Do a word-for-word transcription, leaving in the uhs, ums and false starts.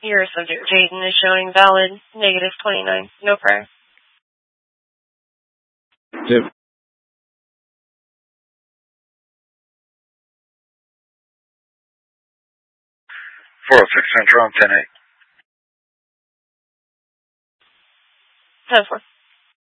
Your subject, Jaden, is showing valid, negative twenty-nine. No prior. Tip. four oh six Central, ten eight. ten four.